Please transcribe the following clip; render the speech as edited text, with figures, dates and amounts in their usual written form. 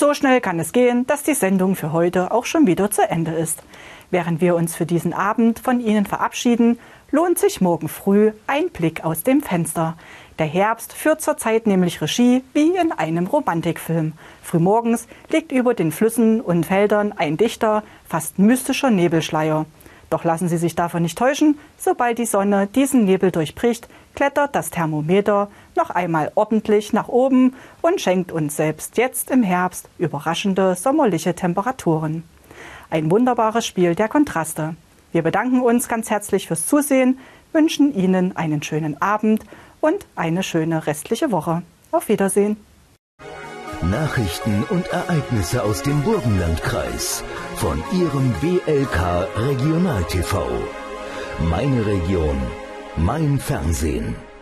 so schnell kann es gehen, dass die Sendung für heute auch schon wieder zu Ende ist. Während wir uns für diesen Abend von Ihnen verabschieden, lohnt sich morgen früh ein Blick aus dem Fenster. Der Herbst führt zurzeit nämlich Regie wie in einem Romantikfilm. Frühmorgens liegt über den Flüssen und Feldern ein dichter, fast mystischer Nebelschleier. Doch lassen Sie sich davon nicht täuschen, sobald die Sonne diesen Nebel durchbricht, klettert das Thermometer noch einmal ordentlich nach oben und schenkt uns selbst jetzt im Herbst überraschende sommerliche Temperaturen. Ein wunderbares Spiel der Kontraste. Wir bedanken uns ganz herzlich fürs Zusehen, wünschen Ihnen einen schönen Abend und eine schöne restliche Woche. Auf Wiedersehen. Nachrichten und Ereignisse aus dem Burgenlandkreis von Ihrem WLK Regional TV. Meine Region, mein Fernsehen.